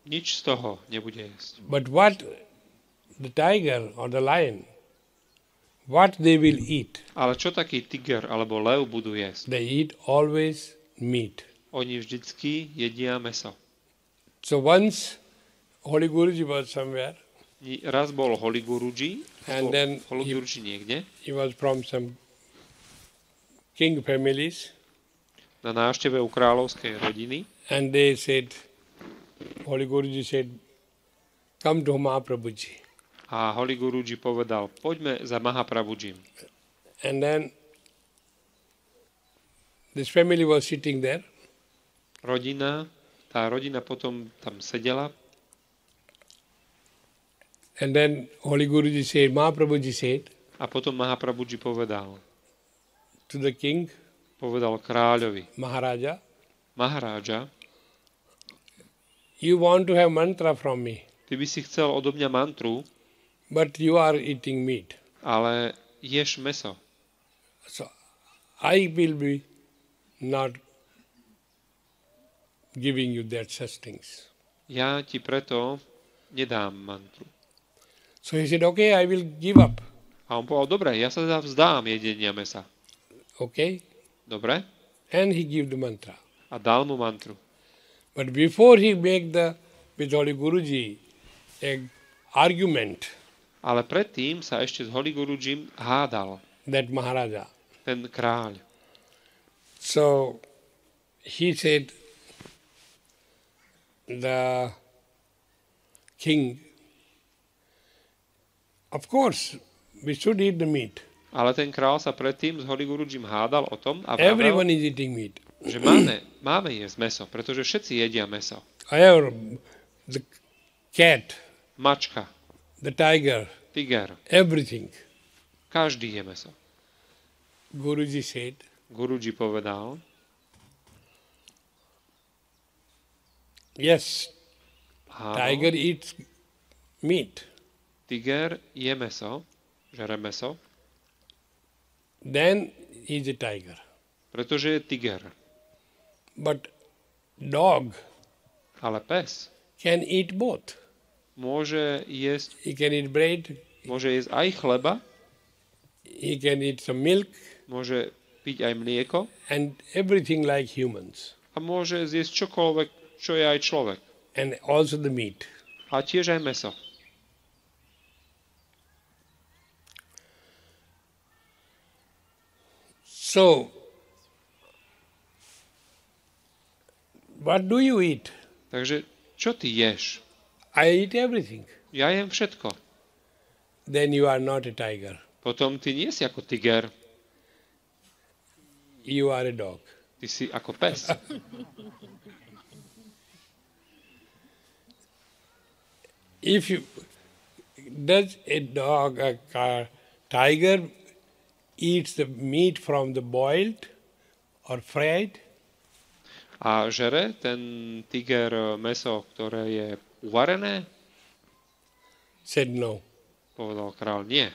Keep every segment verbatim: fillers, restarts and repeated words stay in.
Nič z toho nebude jesť. But what the tiger or the lion, what they will eat? Ale čo taký tiger alebo lev budú jesť? They eat always meat. Oni vždycky jedia mäso. So once Holy Guruji was somewhere, Ni- Raz bol Holy Guruji, and bol then Holy he, Guruji niekde, he was from some king families, na návšteve u kráľovskej rodiny and they said, Holy Guruji said, come to Mahaprabhuji. a Holy Guruji povedal, poďme za Mahaprabhujim. And then this family was sitting there, Rodina, tá rodina potom tam sedela and then Holy Guruji said, Mahaprabhuji said a potom Mahaprabhuji povedal, to the king, povedal kráľovi, Maharaja, Maharáža, you want to have mantra from me, ty by si chcel odo mňa mantru, but you are eating meat. ale ješ mäso. So I will be not giving you that such things. Ja ti preto nedám mantru. So he said, okay, I will give up. A on povedal, dobre, ja sa teda vzdám jedenia mäsa. Okay? Dobre? And he gave the mantra. A dal mu mantru. But before he make the, with Holy Guruji, a argument, Ale predtým sa ešte s Holy Gurujim hádal that Maharaja. ten kráľ. So he said, the king, of course, we should eat the meat. Ale ten kráľ sa predtým s Holy Gurujim hádal o tom a Everyone vravel, is eating meat. že máme, máme jesť mäso, pretože všetci jedia mäso. I have the cat, Mačka, the tiger, tiger, everything. každý je mäso. Guruji said, Guruji povedal, yes, áno, tiger eats meat. tiger je mäso, žere mäso, Then he is a tiger. pretože je tiger. But dog Ale pes can eat both. môže jesť, He can eat bread, môže jesť aj chleba, he can eat some milk, môže piť aj mlieko and everything like humans. a môže zjesť čokoľvek, čo je aj človek. And also the meat. A tiež aj mäso. So, what do you eat? Takže čo ty ješ? I eat everything. Ja jem všetko. Then you are not a tiger. Potom ty nie si ako tiger, You are a dog. ty si ako pes. If you does a dog, a car, tiger eats the meat from the boiled or fried? A žere ten tiger mäso, ktoré je uvarené? Said no. Povedal kráľ, nie.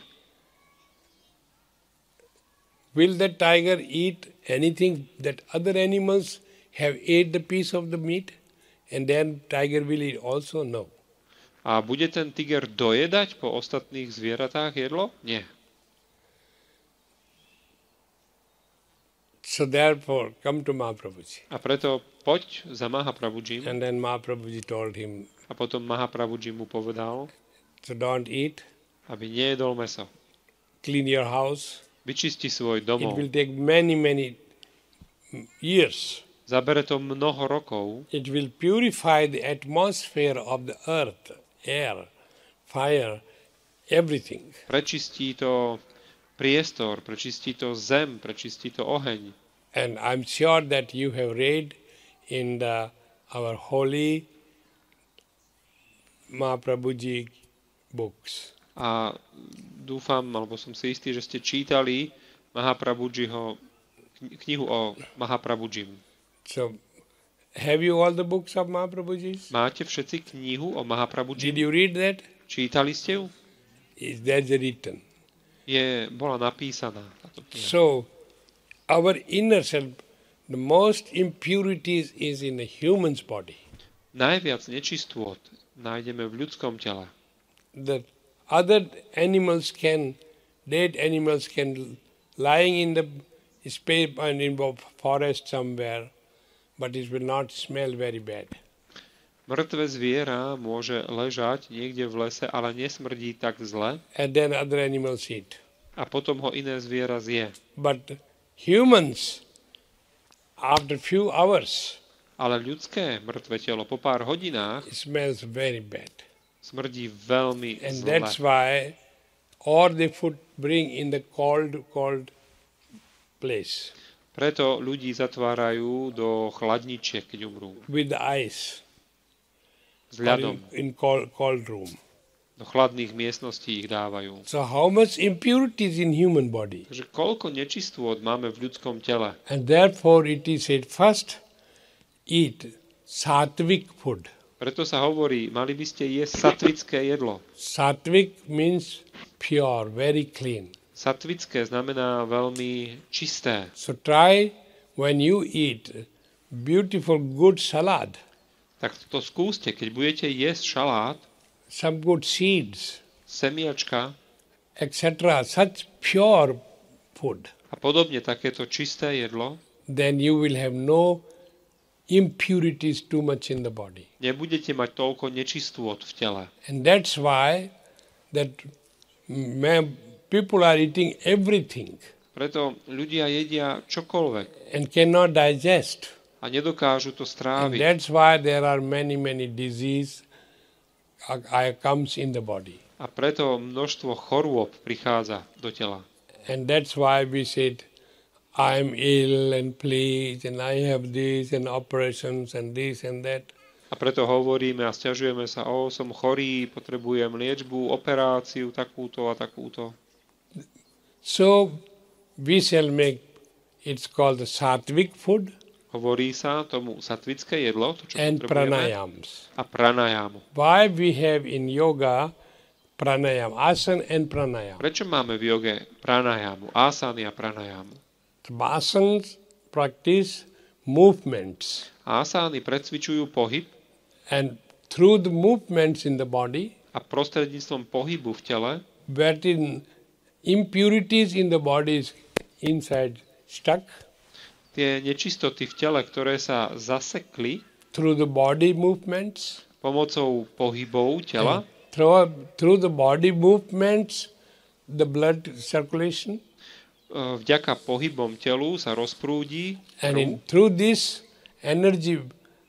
Will the tiger eat anything that other animals have ate the piece of the meat and then tiger will eat also? No. A bude ten tiger dojedať po ostatných zvieratách jedlo? Nie. So therefore, come to Mahaprabhuji. A preto poď za Mahaprabhujim. And then Mahaprabhuji told him, A potom Mahaprabhuji mu povedal, so don't eat, aby nejedol mäso. clean your house. Vyčisti svoj It domov. will take many, many years. Zabere to mnoho rokov. It will purify the atmosphere of the earth, air, fire, everything. Prečistí to priestor, prečistí to zem, prečistí to oheň. And I'm sure that you have read in the, our holy Mahaprabhuji books. A dúfam, alebo som si istý, že ste čítali Mahaprabhujiho, knihu o Mahaprabhujim. So, have you all the books of Mahaprabhuji's? Máte všetci knihu o Did Mahaprabhujim? you read that? Čítali ste ju? Is that written? Je, bola napísaná táto kniha. So, our inner self, the most impurities is in a human's body. Najviac nečistôt nájdeme v ľudskom tele. The other animals can, dead animals can lying in the space and in the forest somewhere, but it will not smell very bad. Mŕtve zviera môže ležať niekde v lese, ale nesmrdí tak zle. And then other animals eat. A potom ho iné zviera zje. But humans, after few hours, Ale ľudské mŕtve telo po pár hodinách it smells very bad. smrdí veľmi And zle. that's why all the food bring in the cold, cold place Preto ľudí zatvárajú do chladničiek, keď umrú. with the ice S or ľadom. in, in cold, cold room. Do chladných miestností ich dávajú. So how much impurities in human body? Takže koľko nečistôt máme v ľudskom tele. And therefore it is said first eat sattvic food. Preto sa hovorí, mali by ste jesť satvické jedlo. Sattvic means pure, very clean. Satvické znamená veľmi čisté. So try when you eat beautiful good salad, Tak to skúste, keď budete jesť šalát, some good seeds, semiačka et cetera, such pure food, a podobne takéto čisté jedlo, then you will have no impurities too much in the body. nebudete mať toľko nečistôt v tele. And that's why that ma- people are eating everything Preto ľudia jedia čokoľvek and cannot digest. a nedokážu to And stráviť. that's why there are many, many diseases uh, uh, comes in the body. A preto množstvo chorôb prichádza do tela. And that's why we said, I'm ill and please, and I have this and operations and this and that. A preto hovoríme a sťažujeme sa, o, som chorý, potrebujem liečbu, operáciu, takúto a takúto. So we shall make, it's called the sattvic food Hovorí sa tomu satvické jedlo, to, čo and potrebujeme, pranayams. a pranajamu. Why we have in yoga pranayam, asana and pranayam. Prečo máme v joge pranajamu, asany a pranajamu? Asanas practice movements, Asány precvičujú pohyb and through the movements in the body, a prostredníctvom pohybu v tele, where in impurities in the body is inside stuck, tie nečistoty v tele, ktoré sa zasekli through the body movements, pomocou pohybov tela, through, through the body movements, the blood circulation, e, vďaka pohybom telu sa rozprúdi and krv in, through this energy,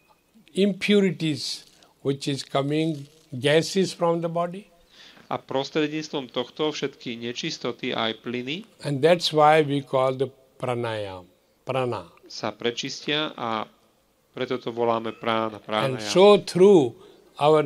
impurities which is coming, gases from the body, a prostredníctvom tohto všetky nečistoty aj plyny and that's why we call the pranayam, prana. sa prečistia a preto to voláme prána, And prána. so through our,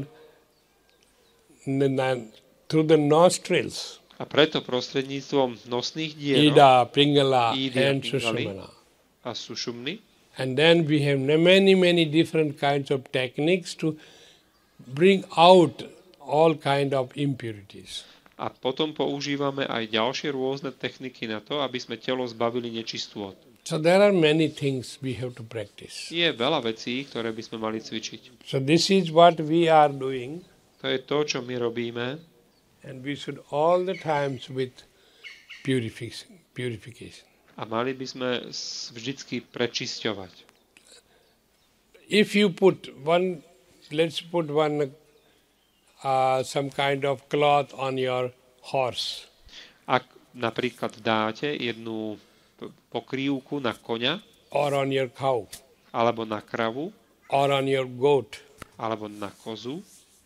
through the nostrils, A preto prostredníctvom nosných diel Ida, Pingala, Ida, and Pingali. Sushumna. a sušumny. And then we have many, many different kinds of techniques to bring out all kind of impurities. A potom používame aj ďalšie rôzne techniky na to, aby sme telo zbavili nečistôt. So there are many things we have to practice. Je veľa vecí, ktoré by sme mali cvičiť. So this is what we are doing, To je to, čo my robíme and we should all the times with purification. purification. a mali by sme s- vždycky prečisťovať. If you put one, let's put one, uh, some kind of cloth on your horse, Ak napríklad dáte jednu p- pokrývku na koňa, or on your cow, alebo na kravu, or on your goat, alebo na kozu,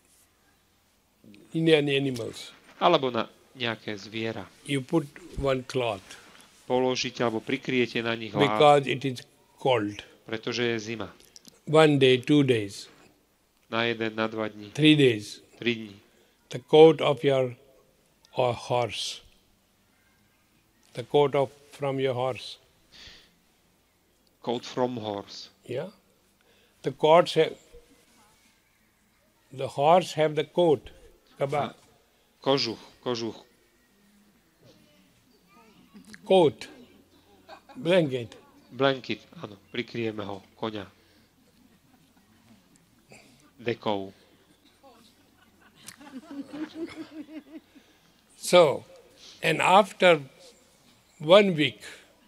Indian animals. alebo na nejaké zviera. You put one cloth Položíte alebo prikryjete na nich hlás, because it is cold. pretože je zima. One day, two days, Na jeden, na dva dní, three days. tri dní. The coat of your or horse, the coat of from your horse. Coat from horse. Yeah, the coats have. The horse have the coat, kaba, Kožuch, kožuch. coat, blanket. Blanket, áno, prikryjeme ho, koňa. dekov. So, and after one week,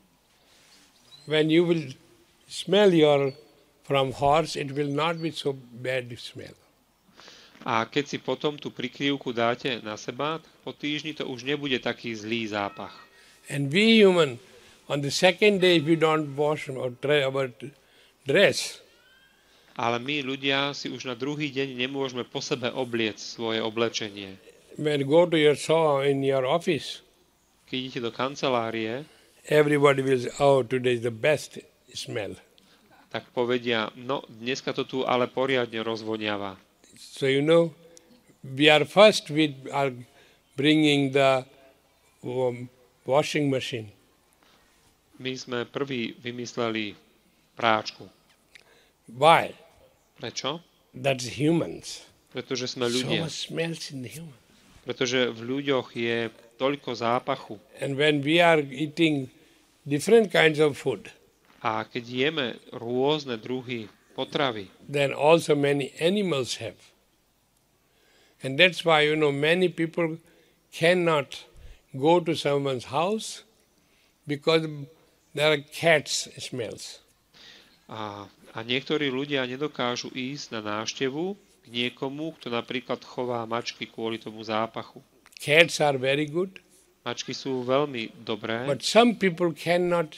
when you will smell your from horse, it will not be so bad smell. A keď si potom tú prikryvku dáte na seba, tak po týždni to už nebude taký zlý zápach. And we human, on the second day, if we don't wash or dry our dress, Ale my ľudia si už na druhý deň nemôžeme po sebe obliec svoje oblečenie. when you go to your saw in your office, Keď idete do kancelárie, everybody will say, oh, today is the best smell. tak povedia, no dneska to tu ale poriadne rozvoniava. So you know, we are first, we are bringing the um, washing machine. My sme prví vymysleli práčku. Why? Prečo? That's humans. Pretože sme So ľudia. much smells in the human. Pretože v ľuďoch je toľko zápachu. And when we are eating different kinds of food, A keď jeme rôzne druhy potravy, then also many animals have. And that's why, you know, many people cannot go to someone's house because there are cats smells. A, a niektorí ľudia nedokážu ísť na návštevu k niekomu, kto napríklad chová mačky kvôli tomu zápachu. Cats are very good, Mačky sú veľmi dobré, but some people cannot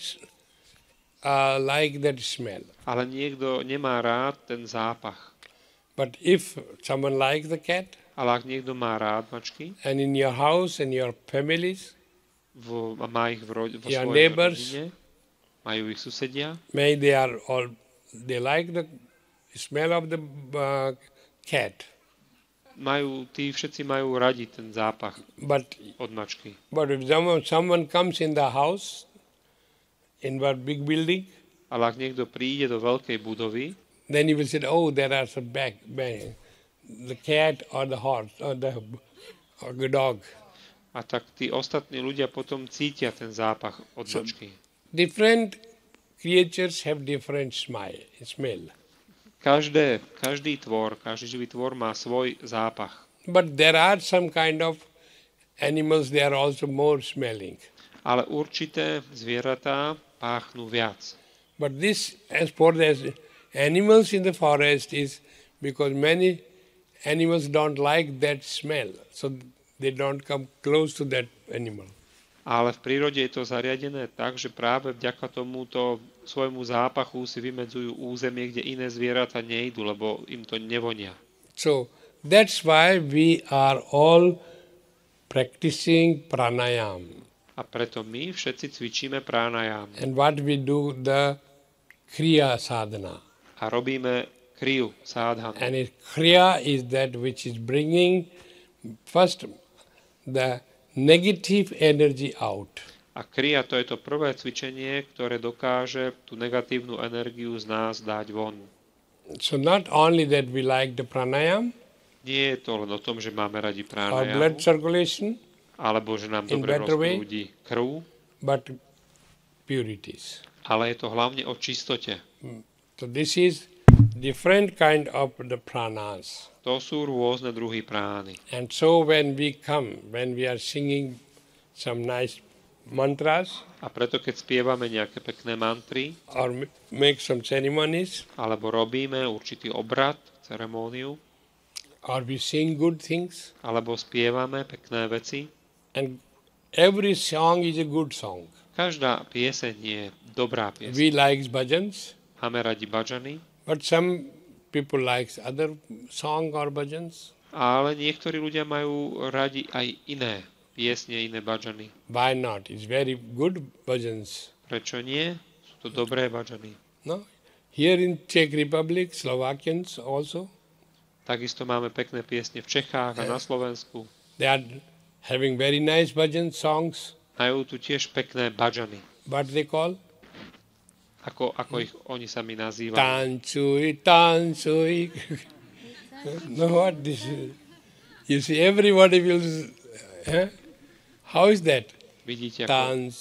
uh, like that smell. ale niekto nemá rád ten zápach. But if someone likes the cat, Ale ak niekto má rád mačky, and in your house and your families, v, a má ich v ro- vo Your svojej neighbors. rodine, majú ich susedia, may they are all they like the smell of the uh, cat. majú, tí všetci majú radi ten zápach But od mačky. but if someone someone comes in the house, in what big building, Ale ak niekto príde do veľkej budovy, then you will say, oh, there are some back, back the cat or the horse or the or the dog. a tak tí ostatní ľudia potom cítia ten zápach od So- mačky. Different creatures have different smile, smell. Každé, každý tvor, každý živý tvor má svoj zápach. But there are some kind of animals, they are also more smelling. Ale určité zvieratá páchnú viac. But this, as for the animals in the forest, is because many animals don't like that smell, so they don't come close to that animal. Ale v prírode je to zariadené tak, že práve vďaka tomuto svojmu zápachu si vymedzujú územie, kde iné zvieratá nejdu, lebo im to nevonia. So that's why we are all practicing pranayam. A preto my všetci cvičíme pranayam And what we do, the kriya sadhana. a robíme kriu, sádhanu. And it, kriya is that which is bringing first the negative energy out. A kria to je to prvé cvičenie, ktoré dokáže tú negatívnu energiu z nás dať von. So not only that we like the pranayam, Nie je to len o tom, že máme radi or blood pranajamu, circulation, alebo že nám in dobre better way. rozprúdi krv, but purities. ale je to hlavne o čistote. So this is different kind of the pranas. To sú rôzne druhy prány. And so when we come, when we are singing some nice mantras A preto, keď spievame nejaké pekné mantry, or m- make some ceremonies, alebo robíme určitý obrad, ceremóniu, or we sing good things, alebo spievame pekné veci, and every song is a good song. každá pieseň je dobrá pieseň. We like bhajans, Máme radi bhajany, but some people like other song or bhajans. ale niektorí ľudia majú radi aj iné piesne, iné bhajany. Why not? It's very good bhajans. Prečo nie? Sú to dobré bhajany. No? Here in Czech Republic, Slovakians also, Takisto máme pekné piesne v Čechách a na Slovensku. they are having very nice bhajan songs. Majú tu tiež pekné bhajany. What they call? Ako, ako ich oni sami nazývajú. Tansui, tansui. No, what this is? You see, everybody will. Eh? How is that? Vidíte, ako Tansui.